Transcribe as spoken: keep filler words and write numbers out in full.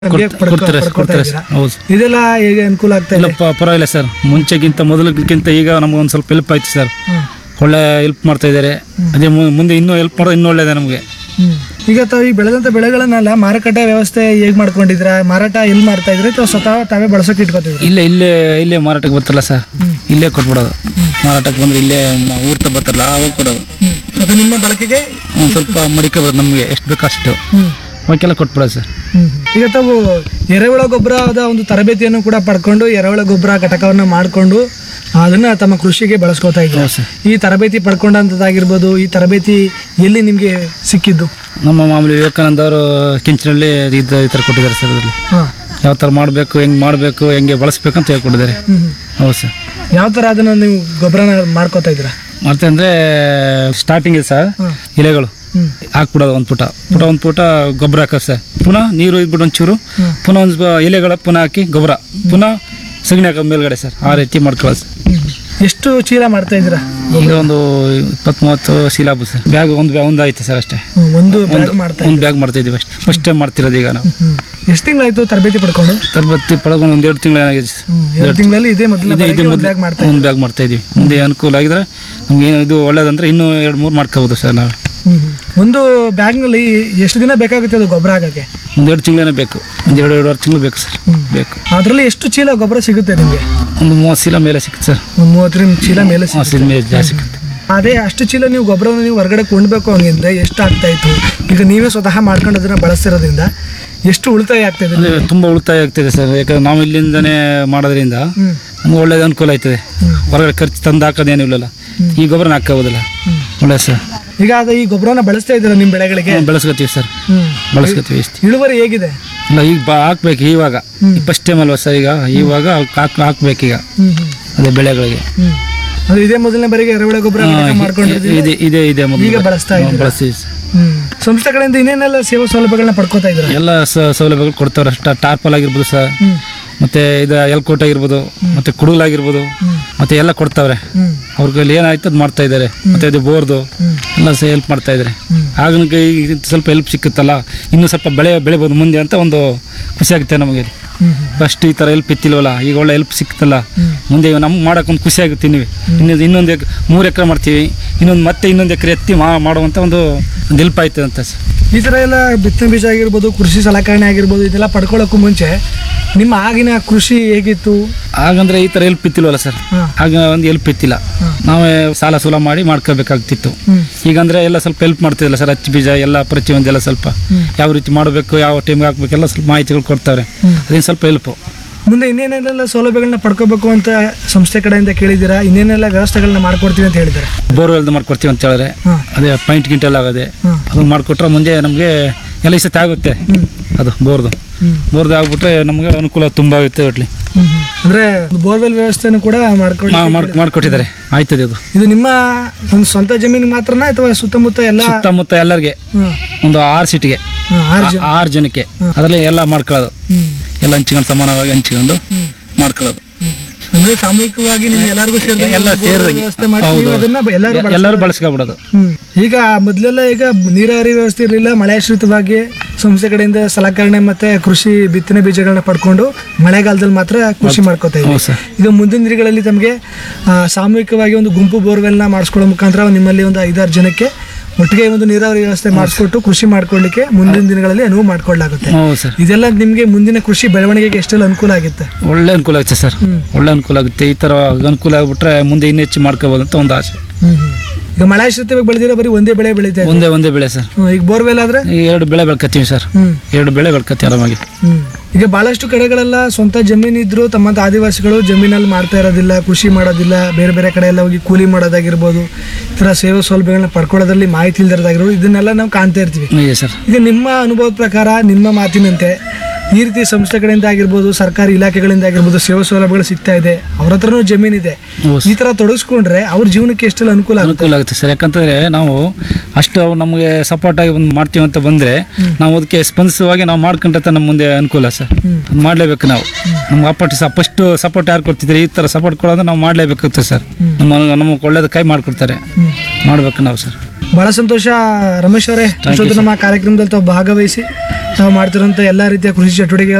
ನಮ್ಗೆ ಪಡ್ಕೊ- ಕೊಡ್ತಾರೆ ಪಡ್ಕೊತಾ ಕೊಡ್ತಾರೆ ಇದ್ದೀರಾ? ಹೌದು. ಇದೆಲ್ಲ ಹೇಗೆ ಅನುಕೂಲ ಆಗ್ತಾ ಇಲ್ಲ ಇದೆ? ಪ- ಪರವಾಗಿಲ್ಲ ಸರ್, ಮುಂಚೆಗಿಂತ ಮೊದಲಕ್ಕಿಂತ ಈಗ ನಮ್ಗೆ ಒಂದು ಸ್ವಲ್ಪ ಹೆಲ್ಪ್ ಆಯ್ತು ಸರ್. ಹ್ಮ್. ಒಳ್ಳೆ ಹೆಲ್ಪ್ ಮಾಡ್ತಾ ಇದ್ದಾರೆ. ಅದೇ ಮು- ಮುಂದೆ ಇನ್ನೂ ಹೆಲ್ಪ್ ಮಾಡೋದು ಇನ್ನೂ ಒಳ್ಳೇದೇ ನಮಗೆ. ಹ್ಮ್. ಈಗ ತಾವು ಈ ಬೆಳೆದಂತ ಬೆಳೆಗಳನ್ನೆಲ್ಲ ಮಾರುಕಟ್ಟೆ ವ್ಯವಸ್ಥೆ ಹೇಗ್ ಮಾಡ್ಕೊಂಡಿದ್ರ? ಮಾರಾಟ ಎಲ್ಲಿ ಮಾಡ್ತಾ ಇದ್ರೆ ಅಥವಾ ಸ್ವತಃ ತಾವೇ ಬಳಸೋಕೆ ಇಟ್ಕೋತಿದ್ರು? ಇಲ್ಲೇ ಇಲ್ಲೇ ಇಲ್ಲೇ ಮಾರಾಟಕ್ಕೆ ಬರ್ತಾರಲ್ಲ ಸರ್, ಇಲ್ಲೇ ಕೊಟ್ಬಿಡೋದು. ಮಾರಾಟಕ್ಕೆ ಬಂದ್ರೆ ಇಲ್ಲೇ ಮ- ಊರ್ತ ಬರ್ತಾರಲ್ಲ ಅವಾಗ ಕೊಡೋದು. ಅದು ನಿಮ್ಮ ಬಳಕೆಗೆ. ಒಂದು ಸ್ವಲ್ಪ ಮಡಿಕೋಬೋದು, ನಮಗೆ ಎಷ್ಟು ಬೇಕು ಅಷ್ಟು ಹ್ಮ್. ಅವಕ್ಕೆಲ್ಲ ಕೊಟ್ಬಿಡೋದು ಸರ್. ಹ್ಮ್. ಈಗ ತಾವು ಎರೆಹುಳ ಗೊಬ್ಬರದ ಒಂದು ತರಬೇತಿಯನ್ನು ಕೂಡ ಪಡ್ಕೊಂಡು ಎರೆಹುಳ ಗೊಬ್ಬರ ಘಟಕವನ್ನು ಮಾಡಿಕೊಂಡು ಅದನ್ನ ತಮ್ಮ ಕೃಷಿಗೆ ಬಳಸ್ಕೊತಾ ಇದ್ದಾರೆ. ಹೌದು ಸರ್. ಈ ತರಬೇತಿ ಪಡ್ಕೊಂಡಂಥದ್ದಾಗಿರ್ಬೋದು, ಈ ತರಬೇತಿ ಎಲ್ಲಿ ನಿಮಗೆ ಸಿಕ್ಕಿದ್ದು? ನಮ್ಮ ಮಾಮೂಲಿ ವಿವೇಕಾನಂದ ಅವರು ಕಿಂಚಿನಲ್ಲಿ ಈ ಥರ ಈ ಥರ ಕೊಟ್ಟಿದ್ದಾರೆ ಸರ್. ಅದರಲ್ಲಿ ಹಾಂ. ಯಾವ ಥರ ಮಾಡಬೇಕು, ಹೆಂಗೆ ಮಾಡಬೇಕು, ಹೆಂಗೆ ಬಳಸ್ಬೇಕು ಅಂತ ಹೇಳ್ಕೊಟ್ಟಿದ್ದಾರೆ. ಹ್ಮ್. ಹೌದು ಸರ್. ಯಾವ ಥರ ಅದನ್ನು ನೀವು ಗೊಬ್ಬರನ ಮಾಡ್ಕೋತಾ ಇದ್ದೀರಾ? ಮತ್ತೆ ಅಂದರೆ ಸ್ಟಾರ್ಟಿಂಗ್ ಇದೆ ಸರ್, ಹಾಂ. ಎಲೆಗಳು ಹ್ಮ್. ಹಾಕ್ಬಿಡೋದು ಒಂದು ಪುಟ ಪುಟ ಒಂದು ಪುಟ ಗೊಬ್ಬರ ಹಾಕೋದು ಸರ್. ಪುನಃ ನೀರು ಇದ್ಬಿಟ್ಟು ಒಂಚೂರು ಹ್ಮ್. ಪುನಃ ಒಂದು ಎಲೆಗಳ ಪುನಃ ಹಾಕಿ ಗೊಬ್ಬರ ಪುನಃ ಸಗಣಿ ಹಾಕೋ ಮೇಲ್ಗಡೆ ಸರ್. ಆ ರೀತಿ ಮಾಡ್ಕೊಳ್ಳೋದು ಸರ್. ಹ್ಮ್. ಎಷ್ಟು ಚೀಲ ಮಾಡ್ತಾ ಇದ್ದೀರಾ? ಈಗ ಒಂದು ಇಪ್ಪತ್ತು ಮೂವತ್ತು ಸಿಲಾಬು ಸರ್. ಬ್ಯಾಗ್ ಒಂದು ಬ್ಯಾಗ್ ಒಂದು ಆಯ್ತು ಸರ್ ಅಷ್ಟೇ. ಹ್ಮ್. ಒಂದು ಒಂದು ಬ್ಯಾಗ್ ಮಾಡ್ತಾ ಒಂದು ಬ್ಯಾಗ್ ಮಾಡ್ತಾ ಇದ್ದೀವಿ ಅಷ್ಟೇ. ಫಸ್ಟ್ ಟೈಮ್ ಮಾಡ್ತಿರೋದು ಈಗ ನಾವು. ಹ್ಮ್. ಎಷ್ಟು ತಿಂಗಳಾಯ್ತು ತರಬೇತಿ ಪಡ್ಕೊಂಡು? ತರಬೇತಿ ಪಡ್ಕೊಂಡು ಒಂದು ಎರಡು ತಿಂಗಳು ಏನಾಗಿದೆ ಸರ್. ಹ್ಮ್. ಎರಡು ತಿಂಗಳಲ್ಲಿ ಇದೇ ಮೊದಲ ಇದೆ ಇದೆ ಒಂದು ಬ್ಯಾಗ್ ಮಾಡ್ತಾ ಒಂದು ಬ್ಯಾಗ್ ಮಾಡ್ತಾ ಇದೀವಿ. ಮುಂದೆ ಅನುಕೂಲ ಆಗಿದ್ರೆ ನಮ್ಗೆ ಏನು ಇದು ಒಳ್ಳೇದಂದ್ರೆ ಇನ್ನೂ ಎರಡು ಮೂರು ಮಾಡ್ಕೋಬೋದು ಸರ್ ನಾವು. ಹ್ಮ್. ಹ್ಮ್. ಒಂದು ಬ್ಯಾಗ್ನಲ್ಲಿ ಎಷ್ಟು ದಿನ ಬೇಕಾಗುತ್ತೆ ಅದು ಗೊಬ್ಬರ ಹಾಕಕ್ಕೆ? ಒಂದು ಎರಡು ತಿಂಗಳೇನೇ ಬೇಕು, ಒಂದು ಎರಡು ಎರಡುವರೆ ತಿಂಗಳು ಬೇಕು ಸರ್. ಹ್ಮ್. ಬೇಕು. ಅದರಲ್ಲಿ ಎಷ್ಟು ಚೀಲ ಗೊಬ್ಬರ ಸಿಗುತ್ತೆ ನಿಮಗೆ? ಒಂದು ಮೂವತ್ತು ಚೀಲ ಮೇಲೆ ಸಿಗುತ್ತೆ ಸರ್. ಒಂದು ಮೂವತ್ತರಿಂದ ಚೀಲ ಮೇಲೆ ಸಿಗುತ್ತೆ. ಮೂವತ್ತು ಚೀಲ ಮೇಲೆ ಜಾಸ್ತಿ ಸಿಗುತ್ತೆ. ಅದೇ ಅಷ್ಟು ಚೀಲ ನೀವು ಗೊಬ್ಬರವನ್ನು ನೀವು ಹೊರಗಡೆ ಕೊಂಡ್ಬೇಕು ಹಂಗಿದ್ರೆ ಎಷ್ಟು ಆಗ್ತಾ ಇತ್ತು? ಈಗ ನೀವೇ ಸ್ವತಃ ಮಾಡ್ಕೊಂಡು ಅದನ್ನ ಬಳಸ್ತಿರೋದ್ರಿಂದ ಎಷ್ಟು ಉಳಿತಾಯ ಆಗ್ತಾ ಇದೆ? ಅಂದರೆ ತುಂಬ ಉಳಿತಾಯ ಆಗ್ತಿದೆ ಸರ್. ಯಾಕಂದ್ರೆ ನಾವು ಇಲ್ಲಿಂದನೇ ಮಾಡೋದ್ರಿಂದ ಹ್ಮ್. ನಮ್ಗೆ ಒಳ್ಳೇದು ಅನುಕೂಲ ಆಯ್ತದೆ. ಹ್ಮ್. ಹೊರಗಡೆ ಖರ್ಚು ತಂದು ಹಾಕೋದೇನು ಇಲ್ಲಲ್ಲ, ಈ ಗೊಬ್ಬರನ ಹಾಕೋಬೋದಲ್ಲ. ಹ್ಮ್. ಒಳ್ಳೆ ಸರ್. ಈಗ ಅದು ಈ ಗೊಬ್ಬರನ ಬಳಸ್ತಾ ಇದ್ದೀರಾ ನಿಮ್ಮ ಬೆಳೆಗಳಿಗೆ? ಬೆಳೆಸ್ಕೊತೀವಿ ಸರ್, ಹ್ಮ್. ಬಳಸ್ಕೊತೀವಿ ಇಷ್ಟು. ಇಳುವರಿ ಹೇಗಿದೆ? ಇಲ್ಲ ಈಗ ಬಾ ಹಾಕ್ಬೇಕು ಇವಾಗ. ಫಸ್ಟ್ ಟೈಮ್ ಅಲ್ವಾ ಸರ್, ಈಗ ಇವಾಗ ಹಾಕ್ ಹಾಕ್ಬೇಕೀಗ ಹ್ಮ್. ಹ್ಮ್. ಅದೇ ಬೆಳೆಗಳಿಗೆ. ಹ್ಮ್. ಅದು ಇದೇ ಮೊದಲನೇ ಬಾರಿಗೆ ಎರೆಹುಳ ಗೊಬ್ಬರ ಮಾಡ್ಕೊಂಡಿದ್ದೀವಿ. ಇದೆ ಇದೆ ಇದೆ ಮೊದಲು ಈಗ ಬಳಸ್ತಾ ಇದ್ದೀರಾ? ಬಳಸ್ತೀವಿ ಸರ್. ಹ್ಮ್. ಸಂಸ್ಥೆ ಕಡೆಯಿಂದ ಇನ್ನೇನೆಲ್ಲ ಸೇವಾ ಸೌಲಭ್ಯಗಳನ್ನ ಪಡ್ಕೋತಾ ಇದ್ದೀರಾ? ಎಲ್ಲ ಸ- ಸೌಲಭ್ಯಗಳು ಕೊಡ್ತಾವ್ರೆ ಅಷ್ಟ. ಟಾರ್ಪಲ್ ಆಗಿರ್ಬೋದು ಸರ್, ಹ್ಮ್. ಮತ್ತೆ ಇದು ಎಲ್ಕೋಟ್ ಆಗಿರ್ಬೋದು, ಮತ್ತೆ ಕುಡುಲಾಗಿರ್ಬೋದು, ಮತ್ತೆ ಎಲ್ಲ ಕೊಡ್ತಾವ್ರೆ. ಹ್ಮ್. ಅವ್ರಿಗೆ ಏನಾಯ್ತು ಅದು ಮಾಡ್ತಾ ಇದ್ದಾರೆ. ಮತ್ತೆ ಅದು ಬೋರ್ದು ಹ್ಮ್. ಎಲ್ಲ ಸಹ ಹೆಲ್ಪ್ ಮಾಡ್ತಾ ಇದ್ದಾರೆ. ಹ್ಮ್. ಆಗ ಈಗ ಸ್ವಲ್ಪ ಹೆಲ್ಪ್ ಸಿಕ್ಕುತ್ತಲ್ಲ, ಇನ್ನೂ ಸ್ವಲ್ಪ ಬೆಳೆ ಬೆಳಿಬೋದು ಮುಂದೆ ಅಂತ ಒಂದು ಖುಷಿ ಆಗುತ್ತೆ ನಮಗೆ. ಹ್ಮ್. ಫಸ್ಟ್ ಈ ಥರ ಹೆಲ್ಪ್ ಇತ್ತಿಲ್ವಲ್ಲ, ಈಗ ಒಳ್ಳೆ ಹೆಲ್ಪ್ ಸಿಕ್ತಲ್ಲ, ಹ್ಮ್. ಮುಂದೆ ನಮ್ಗೆ ಮಾಡೋಕೆ ಒಂದು ಖುಷಿ ಆಗುತ್ತೆ. ನೀವು ಇನ್ನೊಂದು ಇನ್ನೊಂದು ಎಕ್ ಮೂರು ಎಕರೆ ಮಾಡ್ತೀವಿ, ಇನ್ನೊಂದು ಮತ್ತೆ ಇನ್ನೊಂದು ಎಕರೆ ಎತ್ತಿ ಮಾ ಮಾಡುವಂಥ ಒಂದು ಒಂದು ಹೆಲ್ಪ್ ಆಯ್ತದೆ ಅಂತ ಸರ್. ಈ ಥರ ಎಲ್ಲ ಬಿತ್ತನೆ ಬೀಜ ಆಗಿರ್ಬೋದು, ಕೃಷಿ ಸಲಕರಣೆ ಆಗಿರ್ಬೋದು, ಇದೆಲ್ಲ ಪಡ್ಕೊಳ್ಳೋಕ್ಕೂ ಮುಂಚೆ ನಿಮ್ಮ ಆಗಿನ ಕೃಷಿ ಹೇಗಿತ್ತು? ಹಾಗಂದ್ರೆ ಈ ಥರ ಹೆಲ್ಪ್ ಇತ್ತಿಲ್ವಲ್ಲ ಸರ್. ಹಾಂ. ಆಗ ಒಂದು ಹೆಲ್ಪ್ ಇತ್ತಿಲ್ಲ, ನಾವೇ ಸಾಲ ಸೂಲ ಮಾಡಿ ಮಾಡ್ಕೋಬೇಕಾಗ್ತಿತ್ತು. ಹ್ಮ್. ಈಗಂದ್ರೆ ಎಲ್ಲ ಸ್ವಲ್ಪ ಹೆಲ್ಪ್ ಮಾಡ್ತಿದ್ದಿಲ್ಲ ಸರ್. ಹಚ್ಚಿ ಬೀಜ ಎಲ್ಲ ಪ್ರತಿಯೊಂದೆಲ್ಲ ಸ್ವಲ್ಪ ಹ್ಮ್. ಯಾವ ರೀತಿ ಮಾಡಬೇಕು, ಯಾವ ಟೈಮ್ಗೆ ಹಾಕ್ಬೇಕೆಲ್ಲ ಸ್ವಲ್ಪ ಮಾಹಿತಿಗಳು ಕೊಡ್ತಾವ್ರೆ. ಹ್ಮ್. ಅದೇನು ಸ್ವಲ್ಪ ಹೆಲ್ಪು. ಮುಂದೆ ಇನ್ನೇನೆಲ್ಲ ಸೌಲಭ್ಯಗಳನ್ನ ಪಡ್ಕೋಬೇಕು ಅಂತ ಸಂಸ್ಥೆ ಕಡೆಯಿಂದ ಕೇಳಿದ್ದೀರಾ? ಇನ್ನೇನೆಲ್ಲ ವ್ಯವಸ್ಥೆಗಳನ್ನ ಮಾಡ್ಕೊಡ್ತೀವಿ ಅಂತ ಹೇಳಿದ್ದಾರೆ? ಬೋರ್ವೆಲ್ದು ಮಾಡ್ಕೊಡ್ತೀವಿ ಅಂತ ಹೇಳಿದ್ರೆ, ಹಾಂ. ಅದೇ ಪಾಯಿಂಟ್ ಗಿಂಟೆಲ್ಲ ಆಗದೆ ಹಾಂ. ಅದನ್ನು ಮಾಡಿಕೊಟ್ರೆ ಮುಂದೆ ನಮಗೆ ಎಲ್ಲ ಈ ಸತಿ ಆಗುತ್ತೆ. ಹ್ಮ್. ಅದು ಬೋರ್ದು ಹ್ಮ್. ಬೋರ್ದು ಆಗ್ಬಿಟ್ರೆ ನಮಗೆ ಅನುಕೂಲ ತುಂಬ ಆಗುತ್ತೆ ಒಟ್ಲಿ. ಹ್ಮ್. ಹ್ಮ್. ಅಂದ್ರೆ ಬೋರ್ವೆಲ್ ವ್ಯವಸ್ಥೆನೂ ಕೂಡ ಮಾಡ್ಕೊಂಡು ಮಾಡಿಕೊಟ್ಟಿದ್ದಾರೆ. ಆಯ್ತದೆ ಅದು. ಇದು ನಿಮ್ಮ ಒಂದು ಸ್ವಂತ ಜಮೀನು ಮಾತ್ರನಾ ಅಥವಾ ಸುತ್ತಮುತ್ತ ಎಲ್ಲ? ಸುತ್ತಮುತ್ತ ಎಲ್ಲರಿಗೆ ಹ್ಮ್. ಒಂದು ಆರು ಸೀಟಿಗೆ ಹ್ಮ್. ಆರು ಜನ. ಆರು ಜನಕ್ಕೆ ಅದರಲ್ಲಿ ಎಲ್ಲ ಮಾಡ್ಕೊಳ್ಳೋದು. ಹ್ಮ್. ಎಲ್ಲ ಹಂಚ್ಕೊಂಡು ಸಮಾನವಾಗಿ ಹಂಚ್ಕೊಂಡು ಮಾಡ್ಕೊಳ್ಳೋದು. ಅಂದ್ರೆ ಸಾಮೂಹಿಕವಾಗಿ ನೀವು ಎಲ್ಲರಿಗೂ ಸೇರಿ ಎಲ್ಲ ಸೇರಿ ವ್ಯವಸ್ಥೆ ಮಾಡಿ ಹೌದು. ನೀವು ಅದನ್ನ ಎಲ್ಲರೂ ಬಳಸ್ಕೊಂಡು- ಎಲ್ಲರೂ ಬಳಸ್ಕೊಬಿಡೋದು. ಹ್ಮ್. ಈಗ ಮೊದಲೆಲ್ಲ ಈಗ ನೀರಾವರಿ ವ್ಯವಸ್ಥೆ ಇರಲಿಲ್ಲ, ಮಳೆಯಾಶ್ರಿತವಾಗಿ ಸಂಸ್ಥೆ ಕಡೆಯಿಂದ ಸಲಕರಣೆ ಮತ್ತೆ ಕೃಷಿ ಬಿತ್ತನೆ ಬೀಜಗಳನ್ನ ಪಡ್ಕೊಂಡು ಮಳೆಗಾಲದಲ್ಲಿ ಮಾತ್ರ ಕೃಷಿ ಮಾಡ್ಕೋತಾ ಇದ್ದೀವಿ. ಹೌದು ಸರ್. ಈಗ ಮುಂದಿನ ದಿನಗಳಲ್ಲಿ ತಮಗೆ ಆ, ಸಾಮೂಹಿಕವಾಗಿ ಒಂದು ಗುಂಪು ಬೋರ್ವೆಲ್ನ ಮಾಡಿಸ್ಕೊಳ್ಳೋ ಮುಖಾಂತರ ನಿಮ್ಮಲ್ಲಿ ಒಂದು ಐದಾರು ಜನಕ್ಕೆ ಒಟ್ಟಿಗೆ ಒಂದು ನೀರಾವರಿ ವ್ಯವಸ್ಥೆ ಮಾಡಿಸ್ಕೊಟ್ಟು ಕೃಷಿ ಮಾಡ್ಕೊಳ್ಳಿಕ್ಕೆ ಮುಂದಿನ ದಿನಗಳಲ್ಲಿ ಅನುವು ಮಾಡ್ಕೊಳ್ಳಾಗುತ್ತೆ. ಹೌದು ಸರ್. ಇದೆಲ್ಲ ನಿಮಗೆ ಮುಂದಿನ ಕೃಷಿ ಬೆಳವಣಿಗೆಗೆ ಎಷ್ಟೆಲ್ಲ ಅನುಕೂಲ ಆಗುತ್ತೆ? ಒಳ್ಳೆ ಅನುಕೂಲ ಆಗುತ್ತೆ ಸರ್. ಹ್ಮ್. ಒಳ್ಳೆ ಅನುಕೂಲ ಆಗುತ್ತೆ. ಈ ಥರ ಅನುಕೂಲ ಆಗ್ಬಿಟ್ರೆ ಮುಂದೆ ಇನ್ನೂ ಹೆಚ್ಚು ಮಾಡ್ಕೋಬೋದು ಅಂತ ಒಂದು ಆಸೆ. ಹ್ಮ್. ಹ್ಮ್. ಈಗ ಮಳೆಯಾಶ್ರಿತವಾಗಿ ಬೆಳೆದಿರೋ ಬರೀ ಒಂದೇ ಬೆಳೆ ಬೆಳೀತಾ ಇದೆ. ಒಂದೇ ಒಂದೇ ಬೆಳೆ ಸರ್. ಹ್ಮ್. ಈಗ ಬೋರ್ವೆಲ್ ಆದ್ರೆ ಈ ಎರಡು ಬೆಳೆ ಬೆಳ್ಕೊತೀವಿ ಸರ್. ಹ್ಮ್. ಎರಡು ಬೆಳೆ ಬೆಳ್ಕೊತೀವಿ ಆರಾಮಾಗಿ. ಹ್ಮ್. ಈಗ ಬಹಳಷ್ಟು ಕಡೆಗಳೆಲ್ಲ ಸ್ವಂತ ಜಮೀನು ಇದ್ರು ತಮ್ಮಂತ ಆದಿವಾಸಿಗಳು ಜಮೀನಲ್ಲಿ ಮಾಡ್ತಾ ಇರೋದಿಲ್ಲ, ಕೃಷಿ ಮಾಡೋದಿಲ್ಲ, ಬೇರೆ ಬೇರೆ ಕಡೆ ಎಲ್ಲ ಹೋಗಿ ಕೂಲಿ ಮಾಡೋದಾಗಿರ್ಬೋದು, ಈ ಥರ ಸೇವಾ ಸೌಲಭ್ಯಗಳನ್ನ ಪಡ್ಕೊಳ್ಳೋದ್ರಲ್ಲಿ ಮಾಹಿತಿ ಇಲ್ದಿರೋದಾಗಿರ್ಬೋದು, ಇದನ್ನೆಲ್ಲ ನಾವು ಕಾಣ್ತಾ ಇರ್ತೀವಿ. ಇದೆ ಸರ್. ಈಗ ನಿಮ್ಮ ಅನುಭವದ ಪ್ರಕಾರ, ನಿಮ್ಮ ಮಾತಿನಂತೆ ಈ ರೀತಿ ಸಂಸ್ಥೆ ಕಡೆಯಿಂದ ಆಗಿರ್ಬೋದು, ಸರ್ಕಾರಿ ಇಲಾಖೆಗಳಿಂದ ಆಗಿರ್ಬೋದು ಸೇವಾ ಸೌಲಭ್ಯಗಳು ಸಿಗ್ತಾ ಇದೆ, ಅವ್ರ ಹತ್ರನೂ ಜಮೀನಿದೆ, ಹೌದು. ಈ ಥರ ತೊಡಗಿಸ್ಕೊಂಡ್ರೆ ಅವ್ರ ಜೀವನಕ್ಕೆ ಎಷ್ಟೆಲ್ಲ ಅನುಕೂಲ ಆಗುತ್ತೆ? ಅನುಕೂಲ ಆಗುತ್ತೆ ಸರ್. ಯಾಕಂತಂದ್ರೆ ನಾವು ಅಷ್ಟು ಅವ್ರು ನಮಗೆ ಸಪೋರ್ಟ್ ಆಗಿ ಒಂದು ಮಾಡ್ತೀವಿ ಅಂತ ಬಂದರೆ ನಾವು ಅದಕ್ಕೆ ಸ್ಪಂದಿಸುವಾಗಿ ನಾವು ಮಾಡ್ಕೊಂಡ್ರೆ ನಮ್ಮ ಮುಂದೆ ಅನುಕೂಲ ಸರ್. ಅದು ಮಾಡಲೇಬೇಕು ನಾವು. ನಮ್ಗೆ ಅಪ್ಪಟ್ಟು ಫಸ್ಟ್ ಸಪೋರ್ಟ್ ಯಾರು ಕೊಡ್ತಿದ್ರೆ ಈ ಥರ ಸಪೋರ್ಟ್ ಕೊಡೋದು ನಾವು ಮಾಡಲೇಬೇಕಾಗುತ್ತೆ ಸರ್. ನಮ್ಮ ನಮಗೆ ಒಳ್ಳೇದು ಕೈ ಮಾಡಿಕೊಡ್ತಾರೆ, ಮಾಡಬೇಕು ನಾವು ಸರ್. ಬಹಳ ಸಂತೋಷ ರಮೇಶ್ ಅವರೇ, ಇಷ್ಟೊತ್ತು ನಮ್ಮ ಕಾರ್ಯಕ್ರಮದಲ್ಲಿ ತಾವು ಭಾಗವಹಿಸಿ ತಾವು ಮಾಡ್ತಿರೋಂಥ ಎಲ್ಲ ರೀತಿಯ ಕೃಷಿ ಚಟುವಟಿಕೆ